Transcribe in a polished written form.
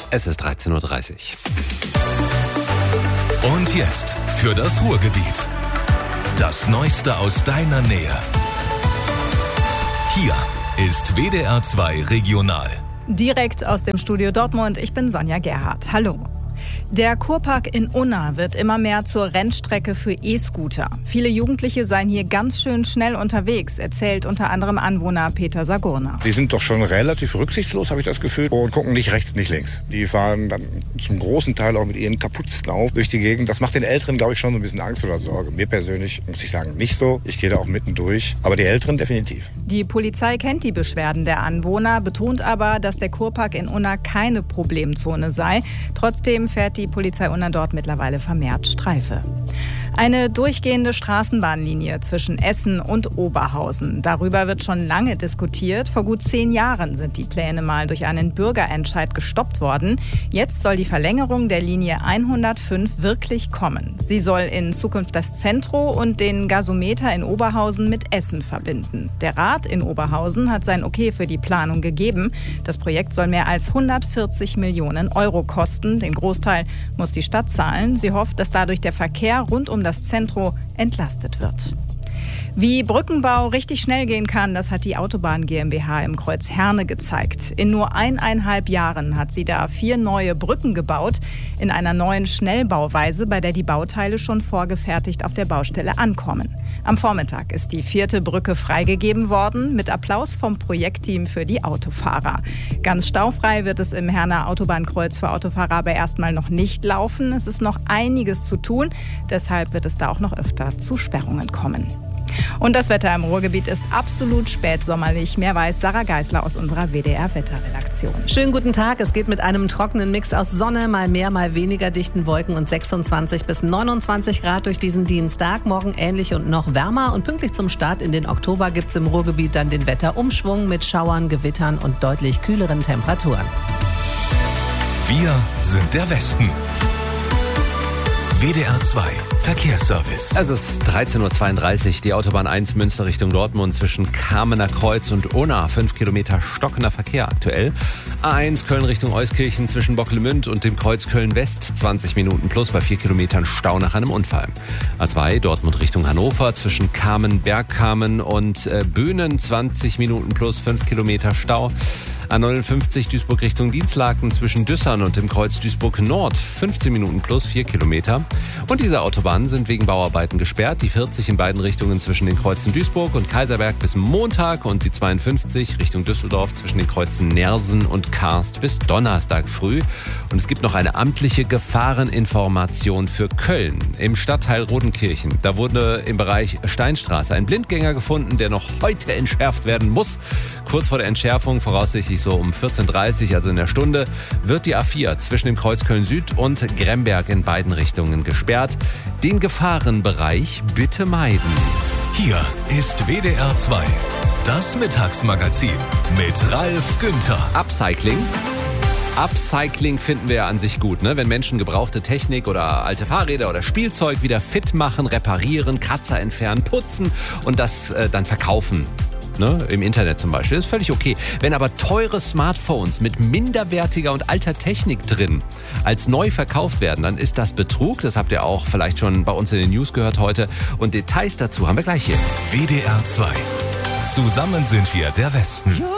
Es ist 13:30 Uhr. Und jetzt für das Ruhrgebiet. Das Neueste aus deiner Nähe. Hier ist WDR 2 Regional. Direkt aus dem Studio Dortmund, ich bin Sonja Gerhardt. Hallo. Der Kurpark in Unna wird immer mehr zur Rennstrecke für E-Scooter. Viele Jugendliche seien hier ganz schön schnell unterwegs, erzählt unter anderem Anwohner Peter Sagurner. Die sind doch schon relativ rücksichtslos, habe ich das Gefühl, und gucken nicht rechts, nicht links. Die fahren dann zum großen Teil auch mit ihren Kapuzen auf durch die Gegend. Das macht den Älteren, glaube ich, schon so ein bisschen Angst oder Sorge. Mir persönlich, muss ich sagen, nicht so. Ich gehe da auch mitten durch, aber die Älteren definitiv. Die Polizei kennt die Beschwerden der Anwohner, betont aber, dass der Kurpark in Unna keine Problemzone sei. Trotzdem fährt die Polizei Unna dort mittlerweile vermehrt Streife. Eine durchgehende Straßenbahnlinie zwischen Essen und Oberhausen. Darüber wird schon lange diskutiert. Vor gut 10 Jahren sind die Pläne mal durch einen Bürgerentscheid gestoppt worden. Jetzt soll die Verlängerung der Linie 105 wirklich kommen. Sie soll in Zukunft das Zentrum und den Gasometer in Oberhausen mit Essen verbinden. Der Rat in Oberhausen hat sein Okay für die Planung gegeben. Das Projekt soll mehr als 140 Millionen Euro kosten. Den Großteil muss die Stadt zahlen. Sie hofft, dass dadurch der Verkehr rund um das Zentrum entlastet wird. Wie Brückenbau richtig schnell gehen kann, das hat die Autobahn GmbH im Kreuz Herne gezeigt. In nur 1,5 Jahren hat sie da 4 neue Brücken gebaut, in einer neuen Schnellbauweise, bei der die Bauteile schon vorgefertigt auf der Baustelle ankommen. Am Vormittag ist die 4. Brücke freigegeben worden, mit Applaus vom Projektteam für die Autofahrer. Ganz staufrei wird es im Herner Autobahnkreuz für Autofahrer aber erstmal noch nicht laufen. Es ist noch einiges zu tun, deshalb wird es da auch noch öfter zu Sperrungen kommen. Und das Wetter im Ruhrgebiet ist absolut spätsommerlich. Mehr weiß Sarah Geisler aus unserer WDR-Wetterredaktion. Schönen guten Tag. Es geht mit einem trockenen Mix aus Sonne, mal mehr, mal weniger dichten Wolken und 26 bis 29 Grad durch diesen Dienstag. Morgen ähnlich und noch wärmer. Und pünktlich zum Start in den Oktober gibt es im Ruhrgebiet dann den Wetterumschwung mit Schauern, Gewittern und deutlich kühleren Temperaturen. Wir sind der Westen. WDR 2 Verkehrsservice. Es ist 13:32 Uhr. Die Autobahn 1 Münster Richtung Dortmund zwischen Kamener Kreuz und Unna. 5 Kilometer stockender Verkehr aktuell. A1 Köln Richtung Euskirchen zwischen Bocklemünd und dem Kreuz Köln-West. 20 Minuten plus bei 4 Kilometern Stau nach einem Unfall. A2 Dortmund Richtung Hannover zwischen Kamen, Bergkamen und Böhnen. 20 Minuten plus 5 Kilometer Stau. A59 Duisburg Richtung Dienstlaken zwischen Düssern und dem Kreuz Duisburg Nord. 15 Minuten plus 4 Kilometer. Und diese Autobahnen sind wegen Bauarbeiten gesperrt. Die 40 in beiden Richtungen zwischen den Kreuzen Duisburg und Kaiserberg bis Montag und die 52 Richtung Düsseldorf zwischen den Kreuzen Nersen und Karst bis Donnerstag früh. Und es gibt noch eine amtliche Gefahreninformation für Köln. Im Stadtteil Rodenkirchen, da wurde im Bereich Steinstraße ein Blindgänger gefunden, der noch heute entschärft werden muss. Kurz vor der Entschärfung, voraussichtlich so um 14:30 Uhr, also in der Stunde, wird die A4 zwischen dem Kreuz Köln-Süd und Gremberg in beiden Richtungen gesperrt. Den Gefahrenbereich bitte meiden. Hier ist WDR 2, das Mittagsmagazin mit Ralf Günther. Upcycling finden wir ja an sich gut, ne? Wenn Menschen gebrauchte Technik oder alte Fahrräder oder Spielzeug wieder fit machen, reparieren, Kratzer entfernen, putzen und das dann verkaufen. Ne, im Internet zum Beispiel, das ist völlig okay. Wenn aber teure Smartphones mit minderwertiger und alter Technik drin als neu verkauft werden, dann ist das Betrug. Das habt ihr auch vielleicht schon bei uns in den News gehört heute. Und Details dazu haben wir gleich hier. WDR 2. Zusammen sind wir der Westen.